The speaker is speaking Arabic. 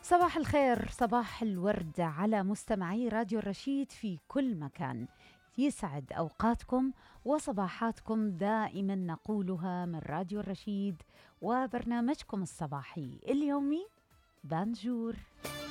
صباح الخير، صباح الورد على مستمعي راديو الرشيد في كل مكان. يسعد أوقاتكم وصباحاتكم دائما نقولها من راديو الرشيد وبرنامجكم الصباحي اليومي بانجور.